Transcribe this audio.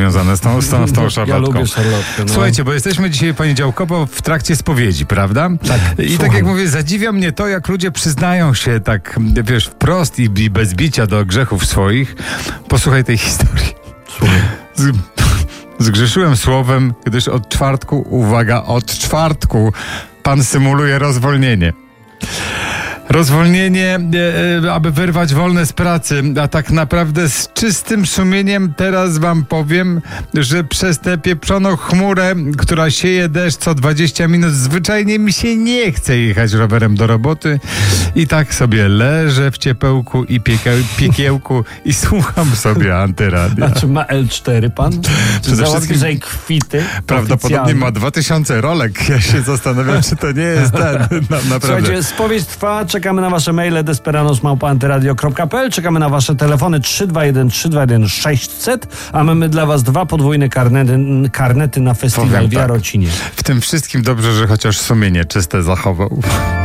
związane z tą szarlotką. Ja lubię szarlotkę. No. Słuchajcie, bo jesteśmy dzisiaj poniedziałkowo w trakcie spowiedzi, prawda? Tak, I słucham. tak jak mówię, zadziwia mnie to, jak ludzie przyznają się tak, wiesz, wprost i bez bicia do grzechów swoich. Posłuchaj tej historii. Zgrzeszyłem słowem, gdyż od czwartku pan symuluje rozwolnienie. Rozwolnienie, aby wyrwać wolne z pracy, a tak naprawdę z czystym sumieniem teraz wam powiem, że przez tę pieprzoną chmurę, która sieje deszcz co 20 minut, zwyczajnie mi się nie chce jechać rowerem do roboty i tak sobie leżę w ciepełku i piekiełku i słucham sobie antyradia. A czy ma L4 pan? Czy załatwi sobie kwity? Prawdopodobnie ma 2000 rolek. Ja się zastanawiam, czy to nie jest ten. Naprawdę. Słuchajcie, spowiedź trwa, czekamy na wasze maile desperanos@antyradio.pl, czekamy na wasze telefony 321 600, a mamy dla was 2 podwójne karnety na festiwal w Jarocinie. W tym wszystkim dobrze, że chociaż sumienie czyste zachował.